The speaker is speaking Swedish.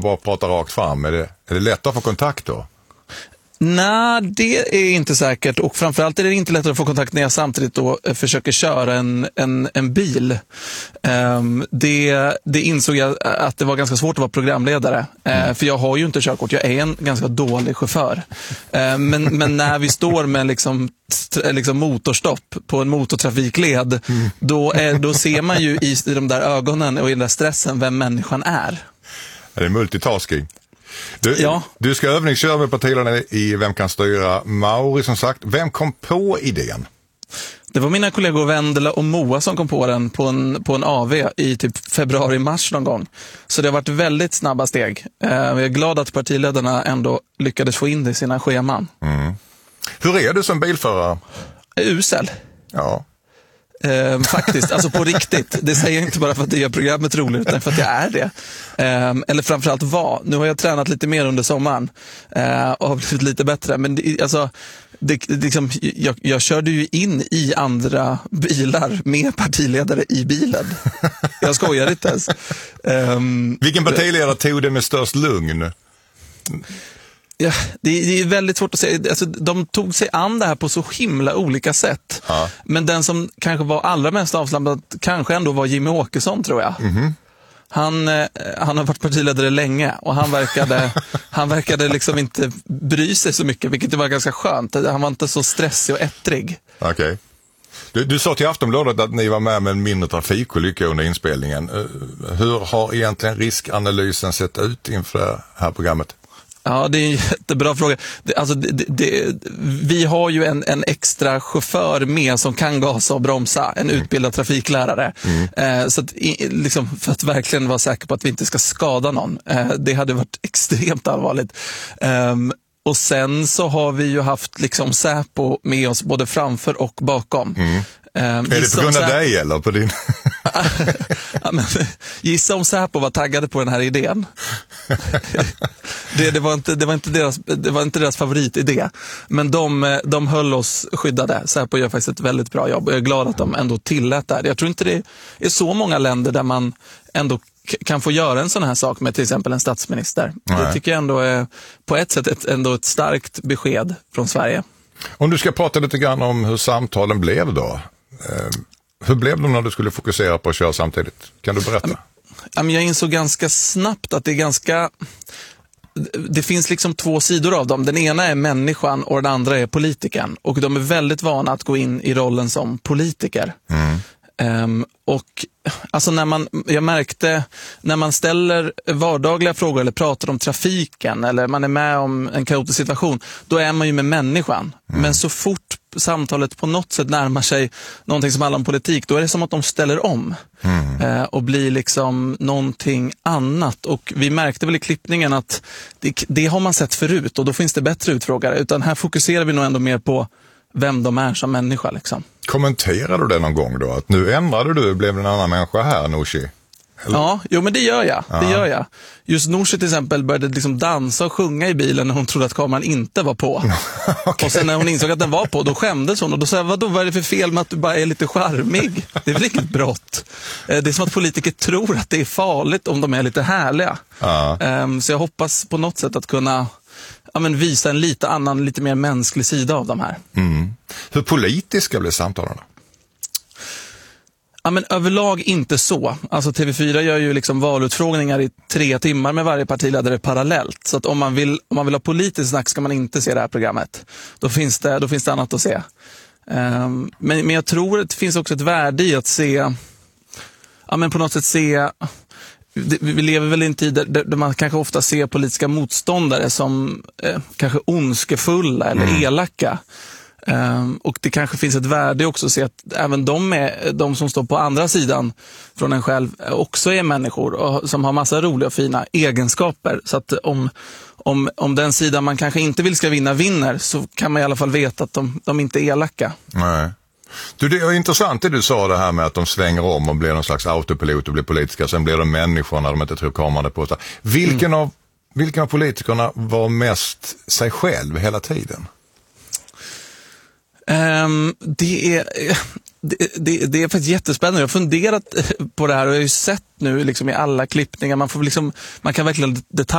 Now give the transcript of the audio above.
bara prata rakt fram? Är det lättare att få kontakt då? Nej, det är inte säkert, och framförallt är det inte lättare att få kontakt när jag samtidigt då försöker köra en bil. Det insåg jag att det var ganska svårt att vara programledare, för jag har ju inte körkort, jag är en ganska dålig chaufför. Men när vi står med liksom motorstopp på en motortrafikled, då ser man ju i de där ögonen och i den där stressen vem människan är. Är det multitasking? Ja. Du ska övningsköra med partiledarna i Vem kan styra? Mauri, som sagt. Vem kom på idén? Det var mina kollegor Vendela och Moa som kom på den på en AV i typ februari-mars någon gång. Så det har varit väldigt snabba steg. Jag är glad att partiledarna ändå lyckades få in det i sina scheman. Hur är du som bilförare? Usel. Ja. Faktiskt, alltså på riktigt. Det säger jag inte bara för att det gör programmet roligt, utan för att jag är det. Eller framförallt var. Nu har jag tränat lite mer under sommaren och har blivit lite bättre. Men jag körde ju in i andra bilar med partiledare i bilen. Jag skojar inte ens. Vilken partiledare tog det med störst lugn? Ja, det är väldigt svårt att säga. Alltså, de tog sig an det här på så himla olika sätt. Ja. Men den som kanske var allra mest avslappnad kanske ändå var Jimmy Åkesson, tror jag. Han har varit partiledare länge och han verkade liksom inte bry sig så mycket, vilket var ganska skönt. Han var inte så stressig och ettrig. Okej. Du sa till Aftonbladet att ni var med en mindre trafikolycka under inspelningen. Hur har egentligen riskanalysen sett ut inför det här programmet? Ja, det är en jättebra fråga. Vi har ju en extra chaufför med som kan gasa och bromsa, en utbildad trafiklärare. Så att, liksom, för att verkligen vara säker på att vi inte ska skada någon. Det hade varit extremt allvarligt. Och sen så har vi ju haft liksom Säpo med oss både framför och bakom. Är det på grund av dig eller på din? Ja, men, gissa om Säpo var taggade på den här idén. Det var inte deras favoritidé. Men de höll oss skyddade. Säpo gör faktiskt ett väldigt bra jobb. Jag är glad att de ändå tillät det. Jag tror inte det är så många länder där man ändå kan få göra en sån här sak med till exempel en statsminister. Nej. Det tycker jag ändå är på ett sätt ett starkt besked från Sverige. Om du ska prata lite grann om hur samtalen blev då. Hur blev de när du skulle fokusera på att köra samtidigt? Kan du berätta? Jag insåg ganska snabbt att det finns liksom två sidor av dem. Den ena är människan och den andra är politikern. Och de är väldigt vana att gå in i rollen som politiker. Och alltså jag märkte när man ställer vardagliga frågor eller pratar om trafiken eller man är med om en kaotisk situation, då är man ju med människan. Men så fort samtalet på något sätt närmar sig någonting som handlar om politik, då är det som att de ställer om och blir liksom någonting annat. Och vi märkte väl i klippningen att det har man sett förut och då finns det bättre utfrågare, utan här fokuserar vi nog ändå mer på vem de är som människa liksom. Kommenterade du det någon gång då? Att nu ändrade du, blev en annan människa här, Nooshi? Eller? Ja, men det gör jag. Det gör jag. Just Nooshi till exempel började liksom dansa och sjunga i bilen när hon trodde att kameran inte var på. Okay. Och sen när hon insåg att den var på, då skämdes hon. Och då sa jag, vad är det för fel med att du bara är lite charmig? Det är väl inget brott. Det är som att politiker tror att det är farligt om de är lite härliga. Så jag hoppas på något sätt att kunna visa en lite mer mänsklig sida av de här. Hur politiska blir samtalen? Ja, men överlag inte så. Alltså TV4 gör ju liksom valutfrågningar i 3 timmar med varje partiledare parallellt. Så att om man vill ha politiskt snack ska man inte se det här programmet. Då finns det annat att se. Men jag tror att det finns också ett värde i att se, på något sätt se. Vi lever väl i en tid där man kanske ofta ser politiska motståndare som kanske ondskefulla eller elaka. Och det kanske finns ett värde också att se att även de som står på andra sidan från en själv också är människor och som har massa roliga och fina egenskaper. Så att om den sidan man kanske inte vill ska vinner, så kan man i alla fall veta att de inte är elaka. Nej. Du, det är intressant det du sa, det här med att de svänger om och blir någon slags autopilot och blir politiska. Sen blir de människor när de inte tror kameran på sig. Vilken av politikerna var mest sig själv hela tiden? Det är faktiskt jättespännande. Jag har funderat på det här och jag har ju sett nu liksom i alla klippningar. Man kan verkligen